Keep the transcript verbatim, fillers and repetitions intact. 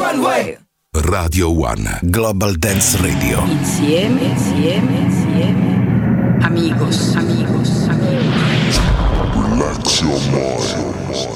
One Way. Radio One Global Dance Radio. Insieme, insieme, insieme. Amigos, amigos, amigos. Relax your mind.